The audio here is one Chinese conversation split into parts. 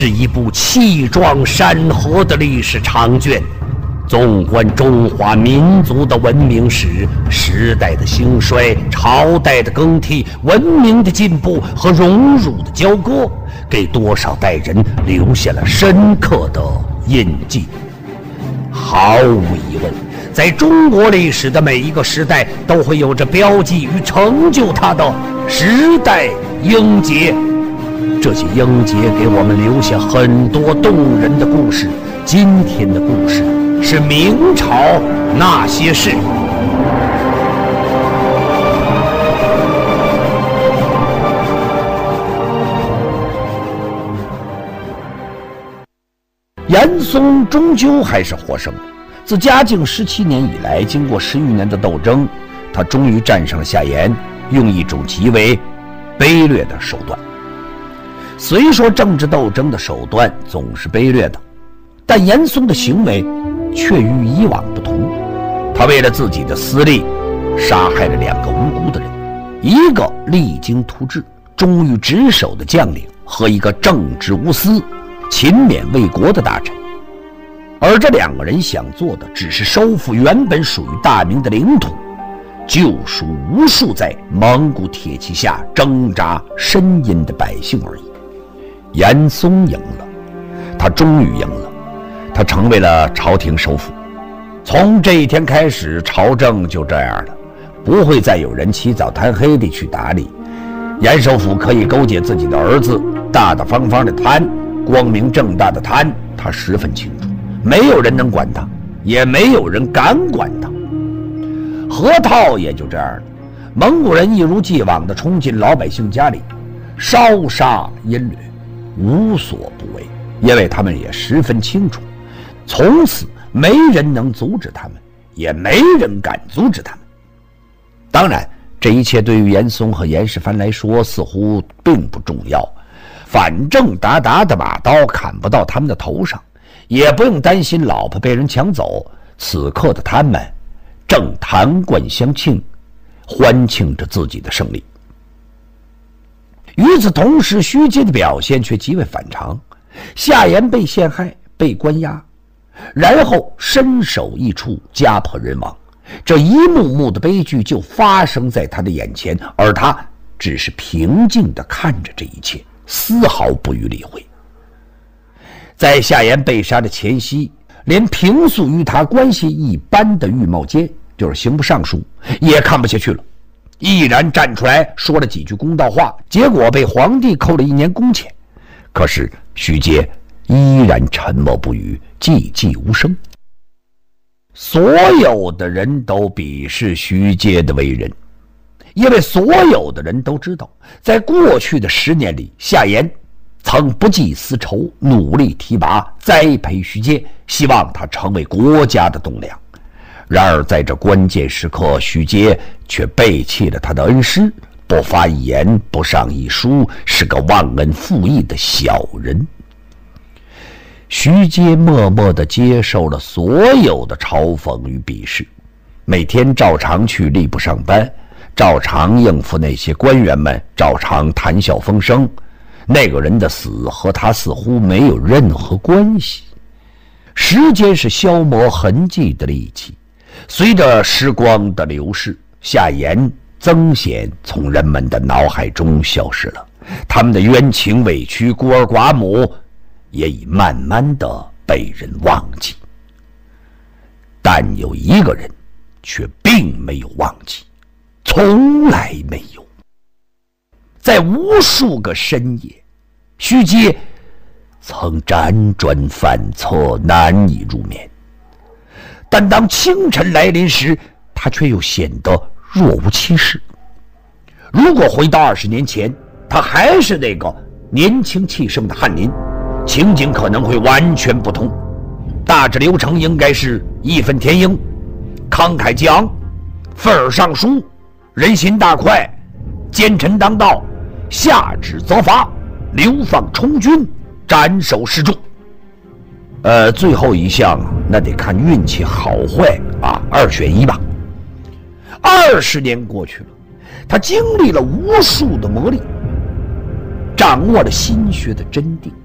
是一部气壮山河的历史长卷，纵观中华民族的文明史，时代的兴衰，朝代的更替，文明的进步和荣辱的交割，给多少代人留下了深刻的印记。毫无疑问，在中国历史的每一个时代，都会有着标记与成就它的时代英杰。这些英杰给我们留下很多动人的故事。今天的故事是明朝那些事。严嵩终究还是获胜了。自嘉靖17年以来，经过10余年的斗争，他终于战胜了夏言，用一种极为卑劣的手段。虽说政治斗争的手段总是卑劣的，但严嵩的行为却与以往不同。他为了自己的私利，杀害了2个无辜的人，一个励精图治、忠于职守的将领，和一个正直无私、勤勉为国的大臣。而这2个人想做的，只是收复原本属于大明的领土，救赎无数在蒙古铁骑下挣扎呻吟的百姓而已。严嵩赢了，他终于赢了，他成为了朝廷首辅。从这一天开始，朝政就这样了，不会再有人起早贪黑地去打理。严首辅可以勾结自己的儿子，大大方方的贪，光明正大的贪，他十分清楚，没有人能管他，也没有人敢管他。河套也就这样了，蒙古人一如既往地冲进老百姓家里，烧杀淫掠，无所不为，因为他们也十分清楚，从此没人能阻止他们，也没人敢阻止他们。当然，这一切对于严嵩和严世蕃来说似乎并不重要，反正达达的马刀砍不到他们的头上，也不用担心老婆被人抢走。此刻的他们正弹冠相庆，欢庆着自己的胜利。与此同时，徐阶的表现却极为反常。夏言被陷害，被关押，然后身首异处，家破人亡，这一幕幕的悲剧就发生在他的眼前，而他只是平静地看着这一切，丝毫不予理会。在夏言被杀的前夕，连平素与他关系一般的御冒监，就是刑部尚书，也看不下去了，毅然站出来说了几句公道话，结果被皇帝扣了1年工钱。可是徐阶依然沉默不语，寂寂无声。所有的人都鄙视徐阶的为人，因为所有的人都知道，在过去的10年里，夏言曾不计私仇，努力提拔栽培徐阶，希望他成为国家的栋梁。然而在这关键时刻，徐阶却背弃了他的恩师，不发一言，不上一书，是个忘恩负义的小人。徐阶默默地接受了所有的嘲讽与鄙视，每天照常去吏部上班，照常应付那些官员们，照常谈笑风生。那个人的死和他似乎没有任何关系。时间是消磨痕迹的利器，随着时光的流逝，夏言、曾显从人们的脑海中消失了，他们的冤情委屈、孤儿寡母也已慢慢的被人忘记。但有一个人却并没有忘记，从来没有。在无数个深夜，徐阶曾辗转反侧，难以入眠。但当清晨来临时，他却又显得若无其事。如果回到20年前，他还是那个年轻气盛的翰林，情景可能会完全不同。大致流程应该是义愤填膺，慷慨激昂，愤而上书，人心大快，奸臣当道，下旨责罚，流放充军，斩首示众。最后一项那得看运气好坏啊，2选1吧。20年过去了，他经历了无数的磨砺，掌握了心学的真谛，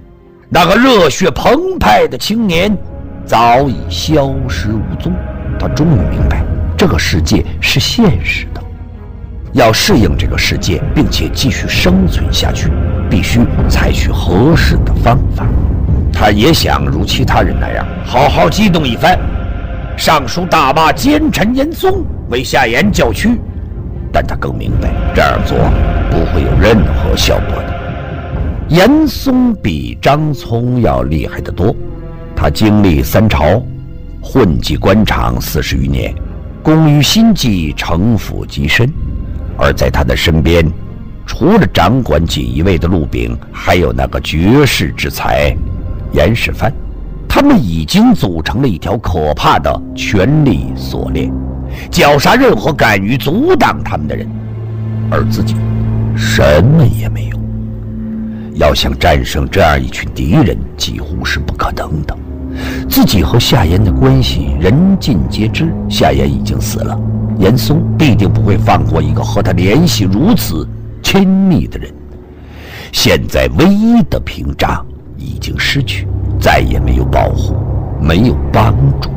那个热血澎湃的青年早已消失无踪。他终于明白，这个世界是现实的，要适应这个世界并且继续生存下去，必须采取合适的方法。他也想如其他人那样好好激动一番，上书大骂奸臣严嵩，为夏言叫屈，但他更明白这样做不会有任何效果的。严嵩比张聪要厉害得多，他经历3朝，混迹官场40余年，工于心计，城府极深。而在他的身边，除了掌管锦衣卫的陆炳，还有那个绝世之才严世蕃。他们已经组成了一条可怕的权力锁链，绞杀任何敢于阻挡他们的人，而自己什么也没有。要想战胜这样一群敌人，几乎是不可能的。自己和夏言的关系人尽皆知，夏言已经死了，严嵩必定不会放过一个和他联系如此亲密的人。现在唯一的屏障已经失去，再也没有保护，没有帮助。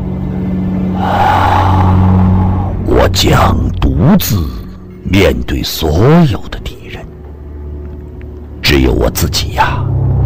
我将独自面对所有的敌人，只有我自己呀。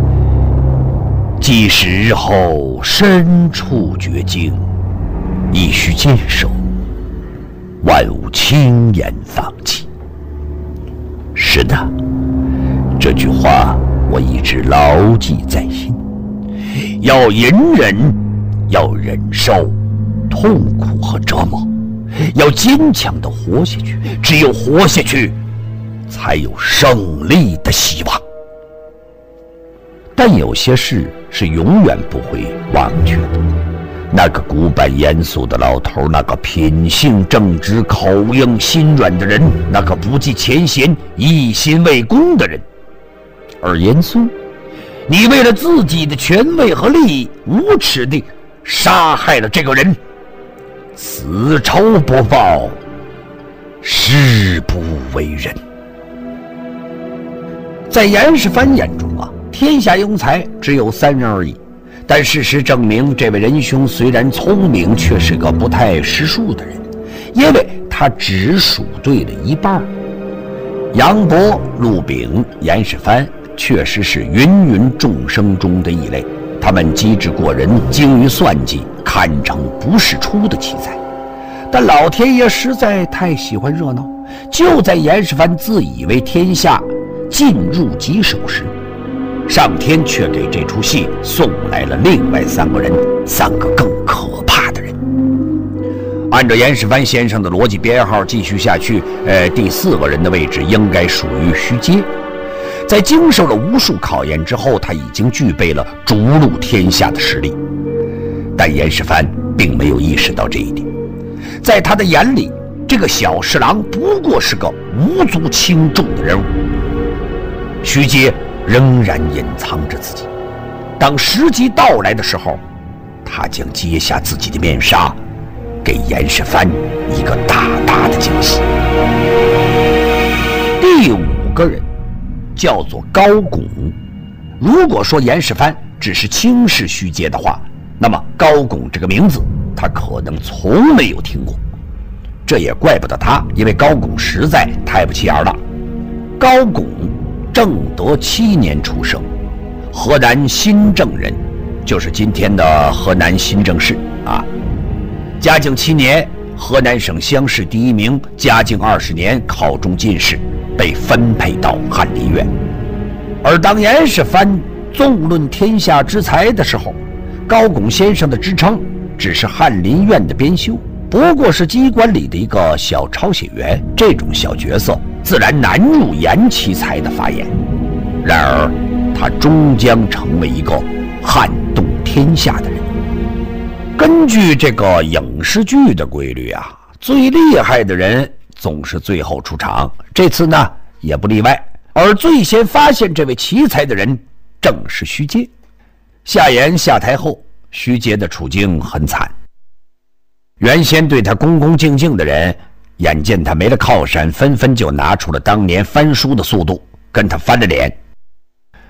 即使日后身处绝境，亦须坚守，万勿轻言放弃。是的，这句话我一直牢记在心。要隐忍，要忍受痛苦和折磨，要坚强地活下去。只有活下去，才有胜利的希望。但有些事是永远不会忘却的。那个古板严肃的老头，那个品性正直、口硬心软的人，那个不计前嫌、一心为公的人。而严嵩，你为了自己的权位和利益，无耻地杀害了这个人，此仇不报，誓不为人。在严世蕃眼中啊，天下庸才只有3人而已。但事实证明，这位仁兄虽然聪明，却是个不太识数的人，因为他只数对了一半。杨博、陆炳、严世蕃确实是芸芸众生中的异类，他们机智过人，精于算计，堪称不世出的奇才。但老天爷实在太喜欢热闹，就在严世蕃自以为天下尽入己手时，上天却给这出戏送来了另外3个人，3个更可怕的人。按照严世蕃先生的逻辑编号继续下去，第4个人的位置应该属于徐阶。在经受了无数考验之后，他已经具备了逐鹿天下的实力。但严世蕃并没有意识到这一点，在他的眼里，这个小侍郎不过是个无足轻重的人物。徐阶仍然隐藏着自己，当时机到来的时候，他将揭下自己的面纱，给严世蕃一个大大的惊喜。第5个人叫做高拱。如果说严世蕃只是轻视徐阶的话，那么高拱这个名字他可能从没有听过。这也怪不得他，因为高拱实在太不起眼了。高拱正德7年出生，河南新郑人，就是今天的河南新郑市啊。嘉靖7年，河南省乡试第1名，嘉靖20年考中进士，被分配到翰林院。而当严世蕃纵论天下之才的时候，高拱先生的职称只是翰林院的编修，不过是机关里的一个小抄写员。这种小角色自然难入严奇才的法眼，然而他终将成为一个撼动天下的人。根据这个影视剧的规律啊，最厉害的人总是最后出场，这次呢也不例外。而最先发现这位奇才的人正是徐阶。夏言下台后，徐阶的处境很惨。原先对他恭恭敬敬的人，眼见他没了靠山，纷纷就拿出了当年翻书的速度跟他翻了脸。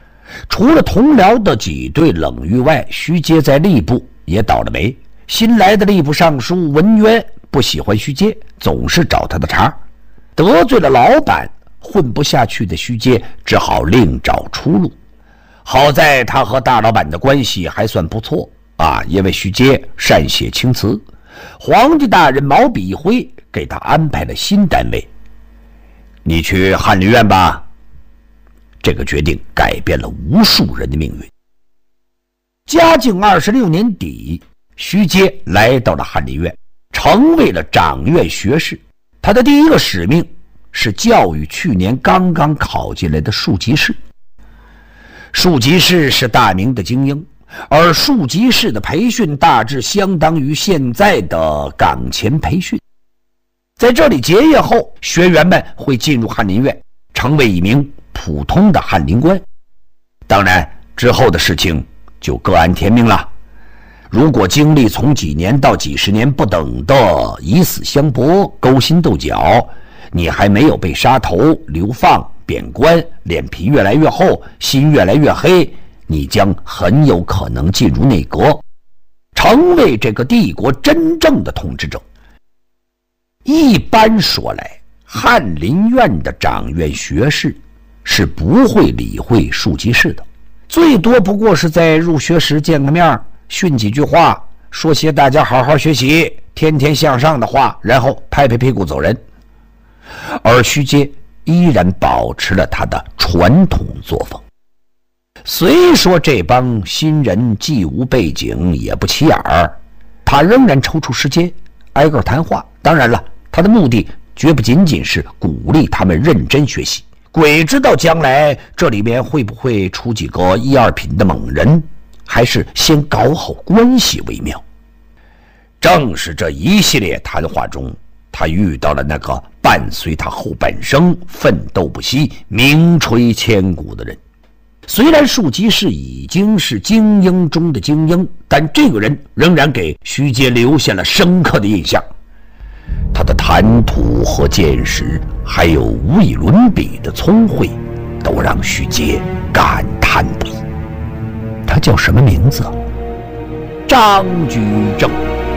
除了同僚的挤兑冷遇外，徐阶在吏部也倒了霉。新来的吏部尚书文渊不喜欢徐阶，总是找他的茬，得罪了老板，混不下去的徐阶只好另找出路。好在他和大老板的关系还算不错啊，因为徐阶善写青词，皇帝大人毛笔一挥，给他安排了新单位。你去翰林院吧。这个决定改变了无数人的命运。嘉靖26年底，徐阶来到了翰林院，成为了掌院学士。他的第一个使命是教育去年刚刚考进来的庶吉士。庶吉士是大明的精英，而庶吉士的培训大致相当于现在的岗前培训。在这里结业后，学员们会进入翰林院，成为一名普通的翰林官。当然，之后的事情就各安天命了。如果经历从几年到几十年不等的以死相搏、勾心斗角，你还没有被杀头、流放、贬官，脸皮越来越厚，心越来越黑，你将很有可能进入内阁，成为这个帝国真正的统治者。一般说来，翰林院的掌院学士是不会理会庶吉士的，最多不过是在入学时见个面，训几句话，说些大家好好学习、天天向上的话，然后拍拍屁股走人。而徐阶依然保持了他的传统作风。虽说这帮新人既无背景也不起眼儿，他仍然抽出时间挨个谈话。当然了，他的目的绝不仅仅是鼓励他们认真学习，鬼知道将来这里面会不会出几个一二品的猛人，还是先搞好关系为妙。正是这一系列谈话中，他遇到了那个伴随他后半生奋斗不息、名垂千古的人。虽然庶吉士已经是精英中的精英，但这个人仍然给徐阶留下了深刻的印象。他的谈吐和见识，还有无以伦比的聪慧，都让徐阶感叹不已。他叫什么名字？张居正。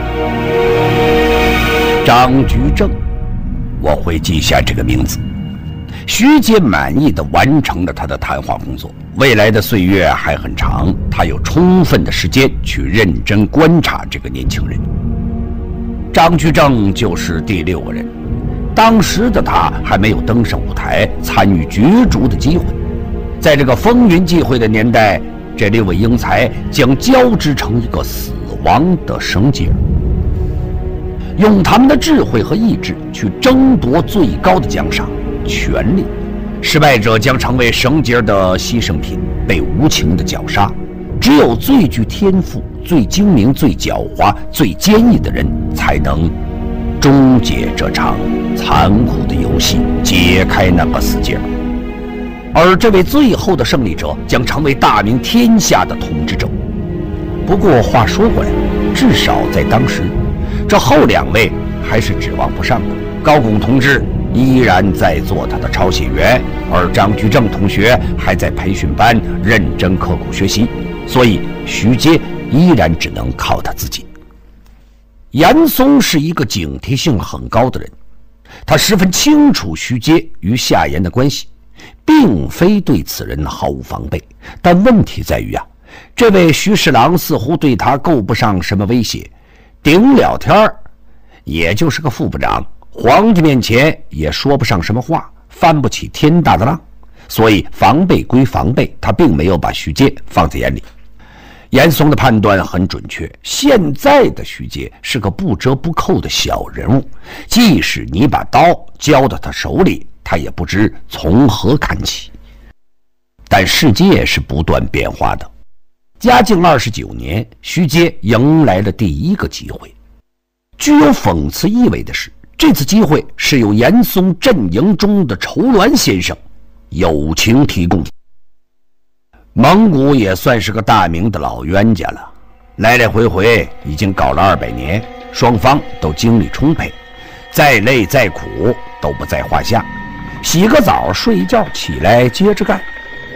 张居正，我会记下这个名字。徐阶满意地完成了他的谈话工作。未来的岁月还很长，他有充分的时间去认真观察这个年轻人。张居正就是第6个人，当时的他还没有登上舞台，参与角逐的机会。在这个风云际会的年代，这6位英才将交织成一个死亡的绳结，用他们的智慧和意志去争夺最高的奖赏——权力。失败者将成为绳结的牺牲品，被无情的绞杀。只有最具天赋、最精明、最狡猾、最坚毅的人，才能终结这场残酷的游戏，解开那个死结。而这位最后的胜利者将成为大明天下的统治者。不过话说回来，至少在当时，这后2位还是指望不上的。高拱同志依然在做他的抄写员，而张居正同学还在培训班认真刻苦学习，所以徐阶依然只能靠他自己。严嵩是一个警惕性很高的人，他十分清楚徐阶与夏言的关系，并非对此人毫无防备。但问题在于这位徐侍郎似乎对他够不上什么威胁，顶了天也就是个副部长，皇帝面前也说不上什么话，翻不起天大的浪。所以防备归防备，他并没有把徐阶放在眼里。严嵩的判断很准确，现在的徐阶是个不折不扣的小人物，即使你把刀交到他手里，他也不知从何看起。但世界是不断变化的。嘉靖29年，徐阶迎来了第一个机会。具有讽刺意味的是，这次机会是由严嵩阵营中的仇鸾先生友情提供的。蒙古也算是个大明的老冤家了，来来回回已经搞了200年，双方都精力充沛，再累再苦都不在话下，洗个澡睡一觉起来接着干。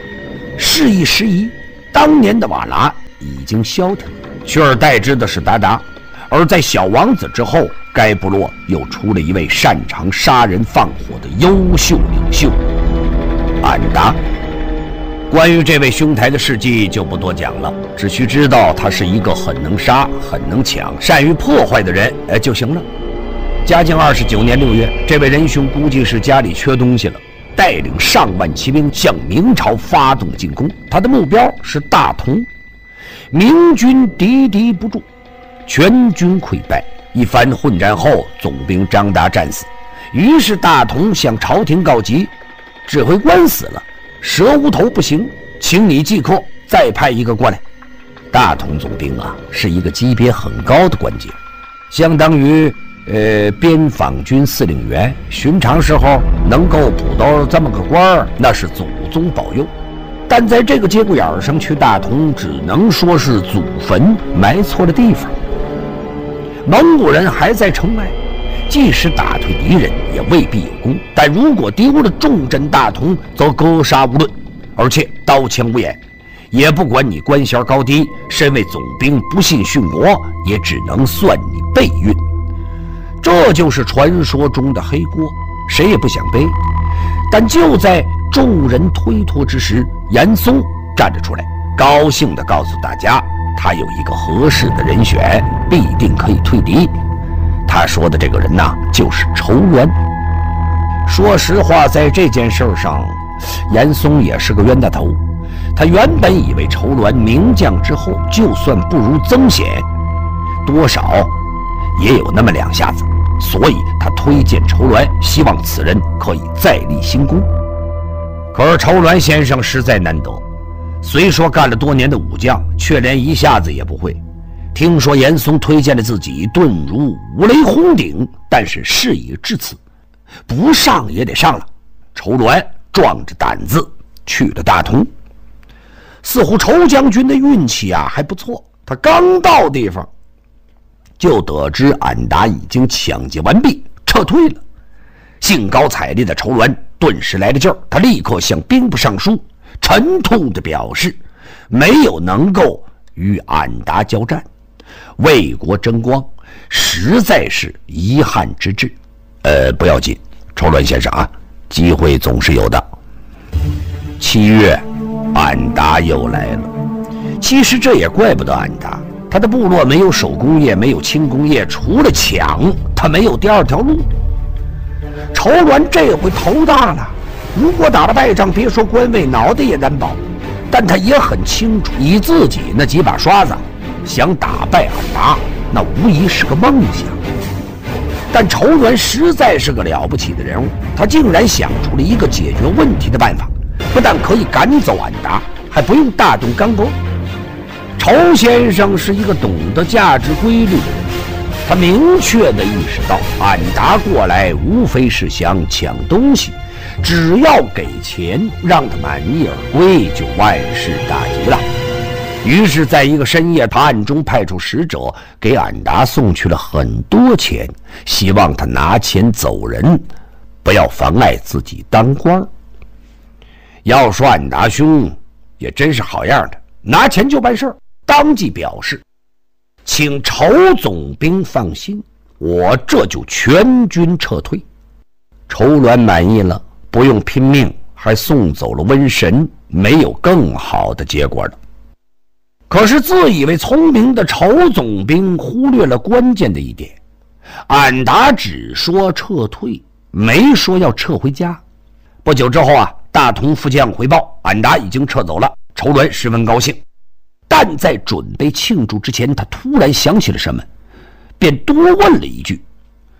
时移时移，当年的瓦剌已经消停，取而代之的是鞑靼。而在小王子之后，该部落又出了一位擅长杀人放火的优秀领袖安达。关于这位兄台的事迹就不多讲了，只需知道他是一个很能杀、很能抢、善于破坏的人就行了。嘉靖29年6月，这位仁兄估计是家里缺东西了，带领上万骑兵向明朝发动进攻，他的目标是大同。明军敌敌不住，全军溃败。一番混战后，总兵张达战死，于是大同向朝廷告急，指挥官死了，蛇无头不行，请你即刻再派一个过来。大同总兵啊，是一个级别很高的官阶，相当于边防军司令员。寻常时候能够补到这么个官儿，那是祖宗保佑。但在这个节骨眼上去大同，只能说是祖坟埋错了地方。蒙古人还在城外，即使打退敌人也未必有功，但如果丢了重镇大同，则格杀无论，而且刀枪无眼，也不管你官衔高低，身为总兵不信殉国，也只能算你背运。这就是传说中的黑锅，谁也不想背。但就在众人推脱之时，严嵩站了出来，高兴地告诉大家，他有一个合适的人选，必定可以退敌。他说的这个人呐，就是仇鸾。说实话，在这件事上，严嵩也是个冤大头。他原本以为仇鸾名将之后，就算不如曾显，多少也有那么两下子，所以他推荐仇鸾，希望此人可以再立新功。可是仇鸾先生实在难得，虽说干了多年的武将，却连一下子也不会。听说严嵩推荐了自己，顿如五雷轰顶，但是事已至此，不上也得上了。仇鸾壮着胆子去了大同。似乎仇将军的运气啊还不错，他刚到地方就得知俺达已经抢劫完毕，撤退了。兴高采烈的仇鸾顿时来了劲儿，他立刻向兵部尚书沉痛地表示，没有能够与俺达交战，为国争光，实在是遗憾之至。不要紧，仇鸾先生啊，机会总是有的。7月，俺达又来了。其实这也怪不得俺达，他的部落没有手工业，没有轻工业，除了抢，他没有第二条路。仇鸾这回头大了，如果打了败仗，别说官位，脑袋也难保。但他也很清楚，以自己那几把刷子，想打败俺达，那无疑是个梦想。但仇鸾实在是个了不起的人物，他竟然想出了一个解决问题的办法，不但可以赶走俺达，还不用大动干戈。仇先生是一个懂得价值规律的人，他明确地意识到，俺达过来无非是想抢东西，只要给钱让他满意而归，就万事大吉了。于是在一个深夜，他暗中派出使者给俺达送去了很多钱，希望他拿钱走人，不要妨碍自己当官。要说俺达兄也真是好样的，拿钱就办事，当即表示，请仇总兵放心，我这就全军撤退。仇鸾满意了，不用拼命，还送走了瘟神，没有更好的结果了。可是自以为聪明的仇总兵忽略了关键的一点，俺达只说撤退，没说要撤回家。不久之后啊，大同副将回报，俺达已经撤走了。仇鸾十分高兴，但在准备庆祝之前，他突然想起了什么，便多问了一句：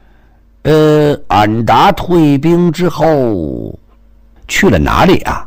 俺达退兵之后去了哪里啊？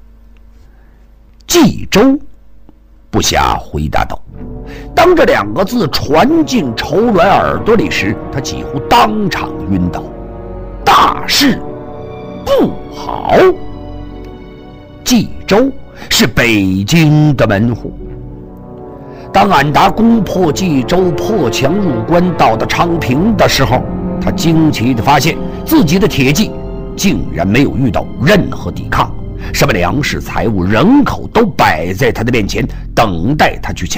冀州。部下回答道。当这两个字传进仇鸾耳朵里时，他几乎当场晕倒。大事不好！冀州是北京的门户。当俺达攻破冀州，破墙入关，到达昌平的时候，他惊奇地发现自己的铁骑竟然没有遇到任何抵抗， 什么粮食、财物、人口都摆在他的面前，等待他去抢。